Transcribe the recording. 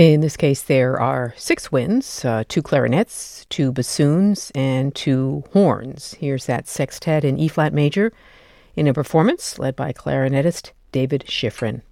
In this case, there are six winds, two clarinets, two bassoons, and two horns. Here's that sextet in E-flat major in a performance led by clarinetist David Schifrin.